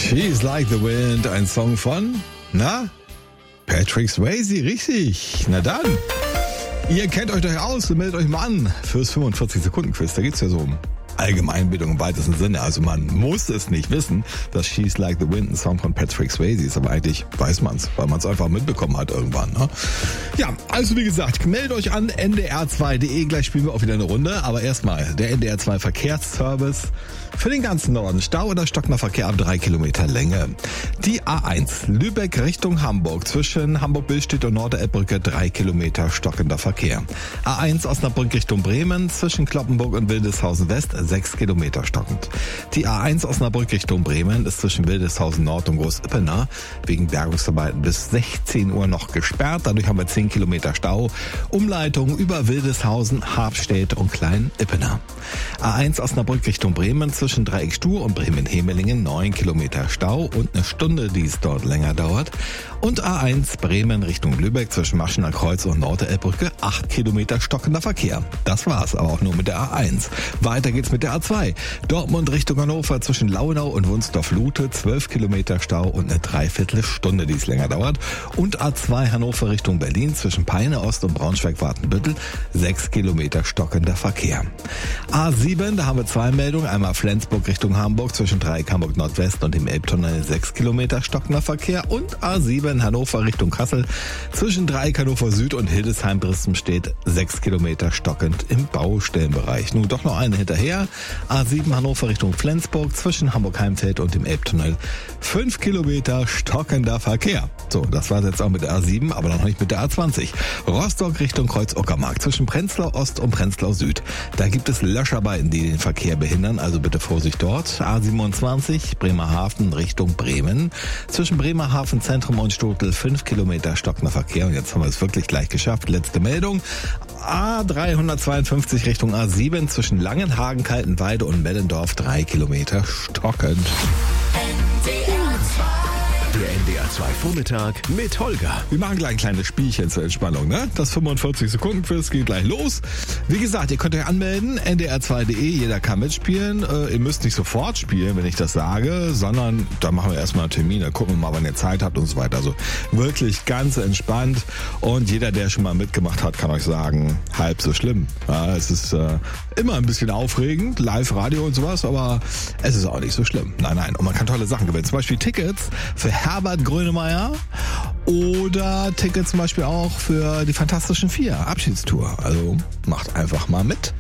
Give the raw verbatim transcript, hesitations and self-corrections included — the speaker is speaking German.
She's Like the Wind, ein Song von, na, Patrick Swayze, richtig. Na dann, ihr kennt euch doch aus, meldet euch mal an fürs fünfundvierzig-Sekunden-Quiz. Da geht's ja so um Allgemeinbildung im weitesten Sinne. Also man muss es nicht wissen, dass She's Like the Wind ein Song von Patrick Swayze ist, aber eigentlich weiß man's, weil man es einfach mitbekommen hat irgendwann. Ne? Ja, also wie gesagt, meldet euch an N D R zwei Punkt de, gleich spielen wir auch wieder eine Runde, aber erstmal der N D R zwei Verkehrsservice für den ganzen Norden. Stau oder stockender Verkehr ab drei Kilometer Länge. Die A eins Lübeck Richtung Hamburg zwischen Hamburg-Billstedt und Nord-Elbbrücke drei Kilometer stockender Verkehr. A eins Osnabrück Richtung Bremen zwischen Kloppenburg und Wildeshausen West sechs Kilometer stockend. Die A eins Osnabrück Richtung Bremen ist zwischen Wildeshausen Nord und Groß-Ippenau wegen Bergungsarbeiten bis sechzehn Uhr noch gesperrt. Dadurch haben wir zehn Kilometer Stau. Umleitung über Wildeshausen, Habstedt und Klein-Ippenau. A eins Osnabrück Richtung Bremen zwischen Dreieck-Stur und Bremen-Hemelingen neun Kilometer Stau und eine Stunde, die es dort länger dauert. Und A eins Bremen Richtung Lübeck zwischen Maschener Kreuz und Nord-Elbbrücke acht Kilometer stockender Verkehr. Das war's, aber auch nur mit der A eins. Weiter geht's mit der A zwei. Dortmund Richtung Hannover zwischen Launau und Wunsdorf-Lute zwölf Kilometer Stau und eine Dreiviertelstunde, die es länger dauert. Und A zwei Hannover Richtung Berlin zwischen Peine Ost und Braunschweig-Wartenbüttel sechs Kilometer stockender Verkehr. A sieben, da haben wir zwei Meldungen. Einmal Flensburg Richtung Hamburg zwischen Dreieck Hamburg Nordwest und dem Elbtunnel sechs Kilometer stockender Verkehr. Und A sieben Hannover Richtung Kassel zwischen Dreieck Hannover Süd und Hildesheim-Brissenstedt sechs Kilometer stockend im Baustellenbereich. Nun doch noch eine hinterher. A sieben Hannover Richtung Flensburg zwischen Hamburg-Heimfeld und dem Elbtunnel fünf Kilometer stockender Verkehr. So, das war's jetzt auch mit der A sieben, aber noch nicht mit der A zwanzig. Rostock Richtung Kreuz-Uckermark zwischen Prenzlau Ost und Prenzlau Süd. Da gibt es Löscharbeiten, die den Verkehr behindern, also bitte Vorsicht dort. A siebenundzwanzig Bremerhaven Richtung Bremen zwischen Bremerhaven Zentrum und Stotel fünf Kilometer stockender Verkehr. Und jetzt haben wir es wirklich gleich geschafft. Letzte Meldung. A dreihundertzweiundfünfzig Richtung A sieben zwischen Langenhagen, Kaltenweide und Mellendorf drei Kilometer stockend. Der N D R zwei Vormittag mit Holger. Wir machen gleich ein kleines Spielchen zur Entspannung, ne? Das fünfundvierzig-Sekunden-Quiz geht gleich los. Wie gesagt, ihr könnt euch anmelden, N D R zwei Punkt de, jeder kann mitspielen. Äh, ihr müsst nicht sofort spielen, wenn ich das sage, sondern da machen wir erstmal einen Termin, dann gucken wir mal, wann ihr Zeit habt und so weiter. Also wirklich ganz entspannt und jeder, der schon mal mitgemacht hat, kann euch sagen, halb so schlimm. Ja, es ist äh, immer ein bisschen aufregend, Live-Radio und sowas, aber es ist auch nicht so schlimm. Nein, nein, und man kann tolle Sachen gewinnen. Zum Beispiel Tickets für Herbert Grönemeyer oder Tickets zum Beispiel auch für die Fantastischen Vier Abschiedstour. Also macht einfach mal mit.